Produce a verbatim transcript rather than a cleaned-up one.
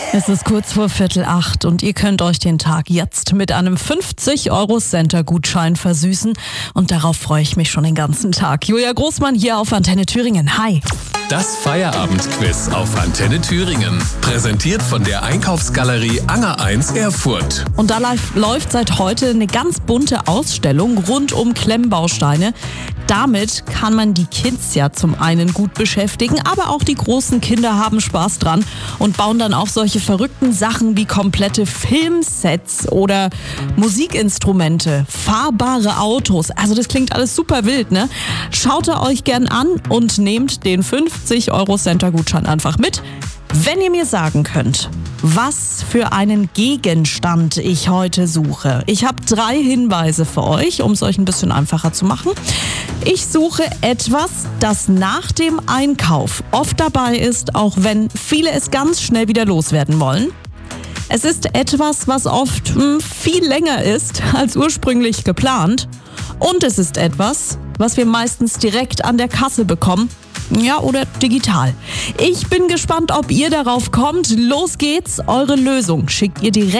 Es ist kurz vor Viertel acht und ihr könnt euch den Tag jetzt mit einem fünfzig Euro Center-Gutschein versüßen. Und darauf freue ich mich schon den ganzen Tag. Julia Großmann hier auf Antenne Thüringen. Hi. Das Feierabendquiz auf Antenne Thüringen. Präsentiert von der Einkaufsgalerie Anger eins Erfurt. Und da läuft seit heute eine ganz bunte Ausstellung rund um Klemmbausteine. Damit kann man die Kids ja zum einen gut beschäftigen, aber auch die großen Kinder haben Spaß dran und bauen dann auch solche verrückten Sachen wie komplette Filmsets oder Musikinstrumente, fahrbare Autos. Also das klingt alles super wild, ne? Schaut ihr euch gern an und nehmt den fünfzig Euro Center-Gutschein einfach mit. Wenn ihr mir sagen könnt, was für einen Gegenstand ich heute suche. Ich habe drei Hinweise für euch, um es euch ein bisschen einfacher zu machen. Ich suche etwas, das nach dem Einkauf oft dabei ist, auch wenn viele es ganz schnell wieder loswerden wollen. Es ist etwas, was oft mh, viel länger ist als ursprünglich geplant. Und es ist etwas, was wir meistens direkt an der Kasse bekommen. Ja, oder digital. Ich bin gespannt, ob ihr darauf kommt. Los geht's. Eure Lösung schickt ihr direkt